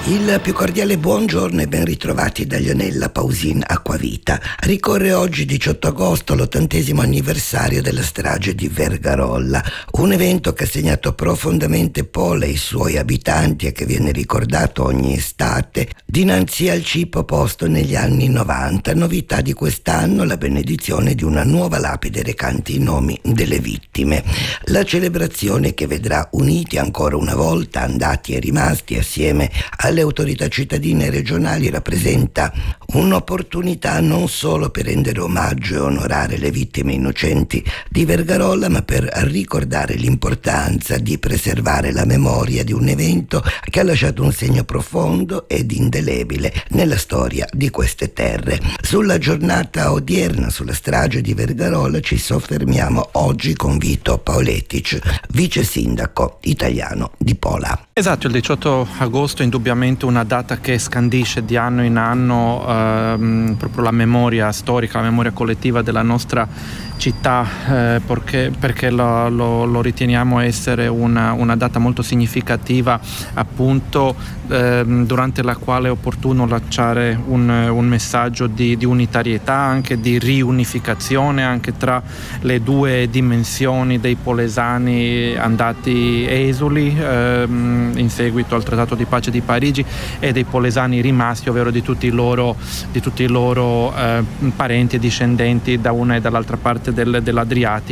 Il più cordiale buongiorno e ben ritrovati da Lionella Pausin Acquavita. Ricorre oggi 18 agosto l'80° anniversario della strage di Vergarolla, un evento che ha segnato profondamente Pola e i suoi abitanti e che viene ricordato ogni estate dinanzi al cipo posto negli anni 90. Novità di quest'anno, la benedizione di una nuova lapide recante i nomi delle vittime. La celebrazione che vedrà uniti ancora una volta andati e rimasti assieme alle autorità cittadine e regionali rappresenta un'opportunità non solo per rendere omaggio e onorare le vittime innocenti di Vergarolla, ma per ricordare l'importanza di preservare la memoria di un evento che ha lasciato un segno profondo ed indelebile nella storia di queste terre. Sulla giornata odierna, sulla strage di Vergarolla, ci soffermiamo oggi con Vito Paoletic, vice sindaco italiano di Pola. Esatto, il 18 agosto è indubbiamente una data che scandisce di anno in anno proprio la memoria storica, la memoria collettiva della nostra città, perché lo riteniamo essere una data molto significativa, appunto durante la quale è opportuno lanciare un messaggio di unitarietà, anche di riunificazione anche tra le due dimensioni dei polesani andati esuli in seguito al Trattato di pace di Parigi e dei polesani rimasti, ovvero di tutti i loro parenti e discendenti da una e dall'altra parte dell'Adriatico.